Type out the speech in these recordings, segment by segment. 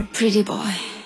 Pretty boy.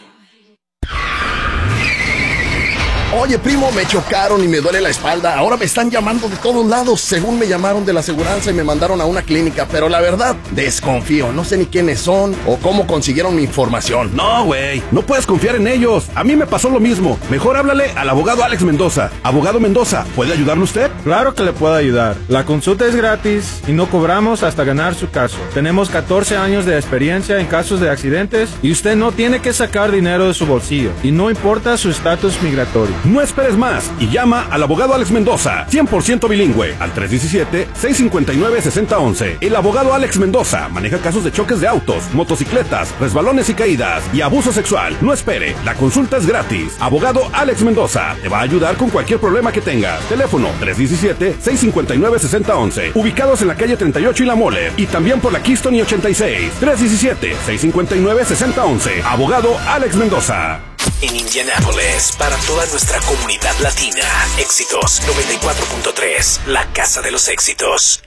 Oye, primo, me chocaron y me duele la espalda. Ahora me están llamando de todos lados. Según me llamaron de la aseguranza y me mandaron a una clínica. Pero la verdad, desconfío. No sé ni quiénes son o cómo consiguieron mi información. No, güey, no puedes confiar en ellos. A mí me pasó lo mismo. Mejor háblale al abogado Alex Mendoza. Abogado Mendoza, ¿puede ayudarle usted? Claro que le puedo ayudar. La consulta es gratis y no cobramos hasta ganar su caso. Tenemos 14 años de experiencia en casos de accidentes y usted no tiene que sacar dinero de su bolsillo. Y no importa su estatus migratorio. No esperes más y llama al abogado Alex Mendoza, 100% bilingüe, al 317-659-6011. El abogado Alex Mendoza maneja casos de choques de autos, motocicletas, resbalones y caídas y abuso sexual. No espere, la consulta es gratis. Abogado Alex Mendoza te va a ayudar con cualquier problema que tengas. Teléfono 317-659-6011. Ubicados en la calle 38 y La Mole y también por la Keystone y 86. 317-659-6011. Abogado Alex Mendoza. En Indianápolis, para toda nuestra comunidad latina, Éxitos 94.3, la casa de los éxitos.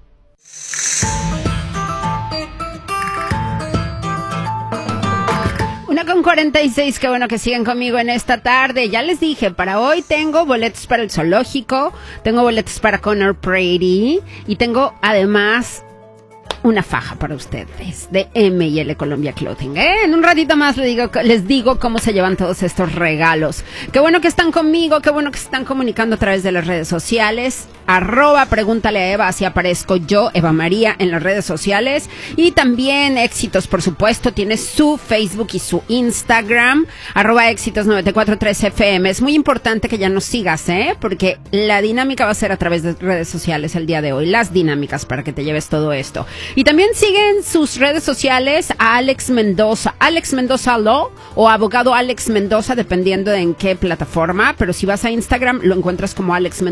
1:46, qué bueno que siguen conmigo en esta tarde. Ya les dije, para hoy tengo boletos para el zoológico, tengo boletos para Conor Brady y tengo además una faja para ustedes de M&L Colombia Clothing. En un ratito más les digo cómo se llevan todos estos regalos. Qué bueno que están conmigo, qué bueno que se están comunicando a través de las redes sociales. @pregúntale a Eva, así aparezco yo, Eva María, en las redes sociales. Y también Éxitos, por supuesto, tiene su Facebook y su Instagram, @éxitos943fm. Es muy importante que ya nos sigas, porque la dinámica va a ser a través de redes sociales el día de hoy. Las dinámicas para que te lleves todo esto. Y también siguen sus redes sociales a Alex Mendoza Law o abogado Alex Mendoza, dependiendo de en qué plataforma. Pero si vas a Instagram, lo encuentras como Alex Mendoza.